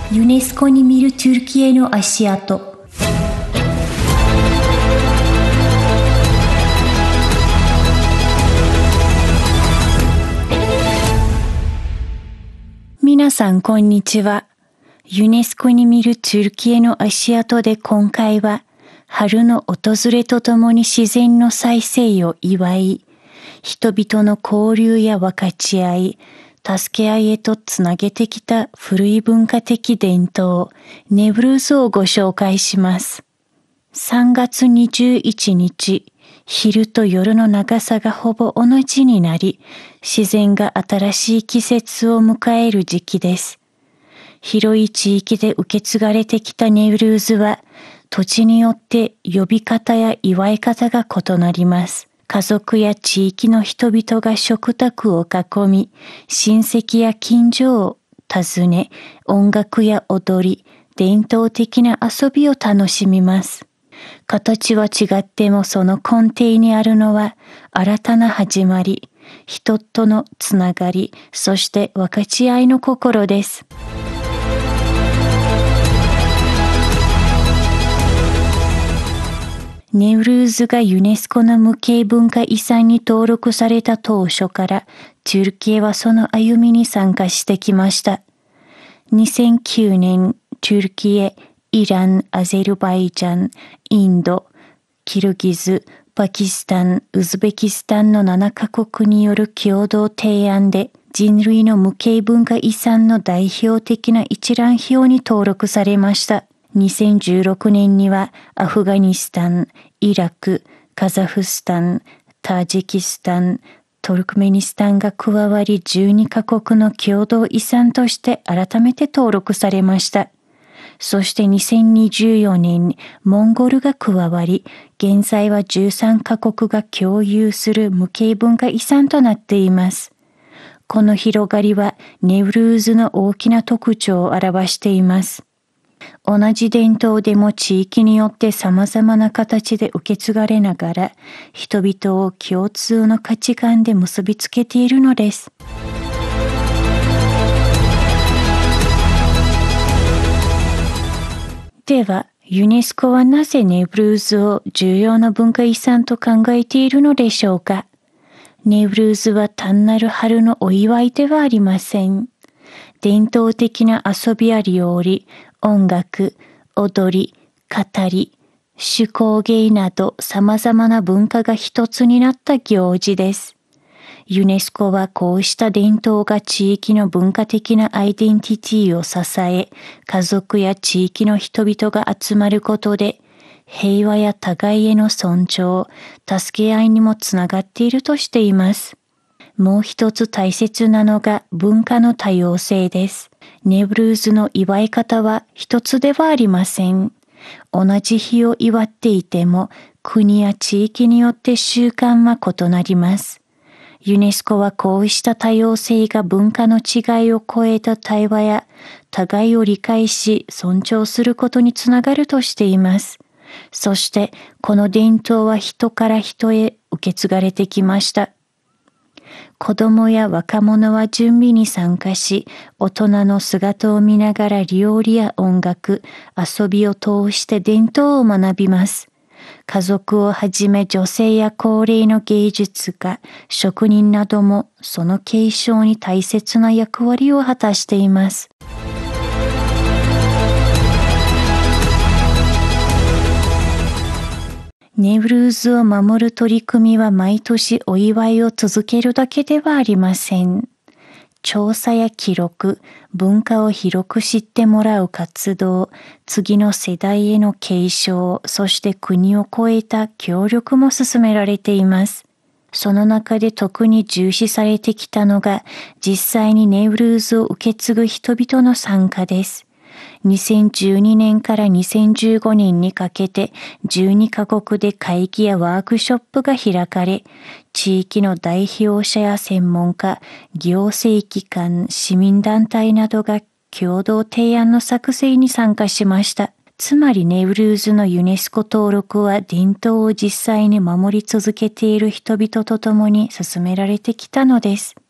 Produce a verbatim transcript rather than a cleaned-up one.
ユネスコに見るトゥルキエの足跡。皆さんこんにちは。ユネスコに見るトゥルキエの足跡で今回は春の訪れとともに自然の再生を祝い、人々の交流や分かち合い、助け合いへとつなげてきた古い文化的伝統、ネブルーズをご紹介します。さんがつにじゅういちにち、昼と夜の長さがほぼ同じになり、自然が新しい季節を迎える時期です。広い地域で受け継がれてきたネブルーズは、土地によって呼び方や祝い方が異なります。家族や地域の人々が食卓を囲み、親戚や近所を訪ね、音楽や踊り、伝統的な遊びを楽しみます。形は違ってもその根底にあるのは新たな始まり、人とのつながり、そして分かち合いの心です。ネウルーズがユネスコの無形文化遺産に登録された当初から、トゥルキエはその歩みに参加してきました。にせんきゅうねん、トゥルキエ、イラン、アゼルバイジャン、インド、キルギズ、パキスタン、ウズベキスタンのななカ国による共同提案で、人類の無形文化遺産の代表的な一覧表に登録されました。にせんじゅうろくねんにはアフガニスタン、イラク、カザフスタン、タジキスタン、トルクメニスタンが加わりじゅうにカ国の共同遺産として改めて登録されました。そしてにせんにじゅうよねんにモンゴルが加わり、現在はじゅうさんカ国が共有する無形文化遺産となっています。この広がりはネウルーズの大きな特徴を表しています。同じ伝統でも地域によって様々な形で受け継がれながら、人々を共通の価値観で結びつけているのです。では、ユネスコはなぜネブルーズを重要な文化遺産と考えているのでしょうか。ネブルーズは単なる春のお祝いではありません。伝統的な遊びや料理、音楽、踊り、語り、手工芸など様々な文化が一つになった行事です。ユネスコはこうした伝統が地域の文化的なアイデンティティを支え、家族や地域の人々が集まることで、平和や互いへの尊重、助け合いにもつながっているとしています。もう一つ大切なのが文化の多様性です。ネブルーズの祝い方は一つではありません。同じ日を祝っていても、国や地域によって習慣は異なります。ユネスコはこうした多様性が文化の違いを超えた対話や、互いを理解し尊重することにつながるとしています。そして、この伝統は人から人へ受け継がれてきました。子供や若者は準備に参加し、大人の姿を見ながら料理や音楽、遊びを通して伝統を学びます。家族をはじめ女性や高齢の芸術家、職人などもその継承に大切な役割を果たしています。ネブルーズを守る取り組みは毎年お祝いを続けるだけではありません。調査や記録、文化を広く知ってもらう活動、次の世代への継承、そして国を超えた協力も進められています。その中で特に重視されてきたのが、実際にネブルーズを受け継ぐ人々の参加です。にせんじゅうにねんからにせんじゅうごねんにかけてじゅうにカ国で会議やワークショップが開かれ、地域の代表者や専門家、行政機関、市民団体などが共同提案の作成に参加しました。つまりネブルーズのユネスコ登録は伝統を実際に守り続けている人々と共に進められてきたのです。